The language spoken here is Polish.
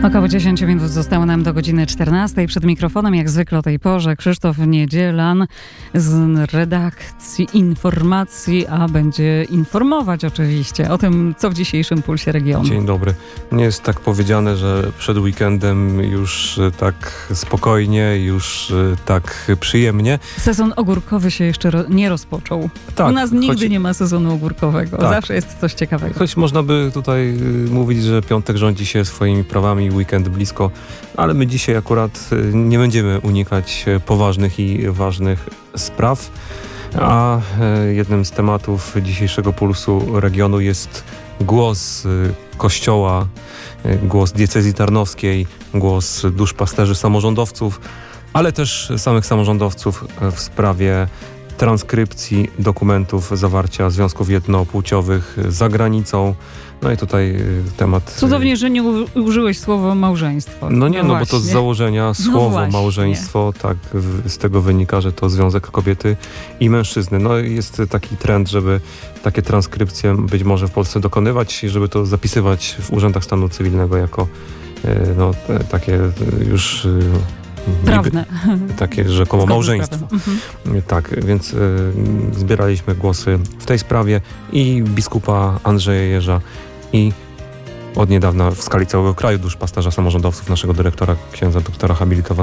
Około 10 minut zostało nam do godziny 14. Przed mikrofonem jak zwykle o tej porze Krzysztof Niedzielan z redakcji Informacji, a będzie informować oczywiście o tym, co w dzisiejszym Pulsie Regionu. Dzień dobry. Nie jest tak powiedziane, że przed weekendem już tak spokojnie, już tak przyjemnie. Sezon ogórkowy się jeszcze nie rozpoczął. Tak, U nas nigdy nie ma sezonu ogórkowego. Tak. Zawsze jest coś ciekawego. Choć można by tutaj mówić, że piątek rządzi się swoimi prawami, weekend blisko, ale my dzisiaj akurat nie będziemy unikać poważnych i ważnych spraw, a jednym z tematów dzisiejszego Pulsu Regionu jest głos Kościoła, głos diecezji tarnowskiej, głos duszpasterzy samorządowców, ale też samych samorządowców w sprawie transkrypcji dokumentów zawarcia związków jednopłciowych za granicą. No i tutaj temat... Cudownie, że nie użyłeś słowa małżeństwo. No nie, no właśnie. bo to z założenia słowo małżeństwo, tak, z tego wynika, że to związek kobiety i mężczyzny. No jest taki trend, żeby takie transkrypcje być może w Polsce dokonywać i żeby to zapisywać w urzędach stanu cywilnego jako no, takie już... prawne. Takie rzekomo małżeństwo. Tak, więc zbieraliśmy głosy w tej sprawie i biskupa Andrzeja Jerza i od niedawna w skali całego kraju duszpasterza samorządowców, naszego dyrektora, księdza doktora habilitowanego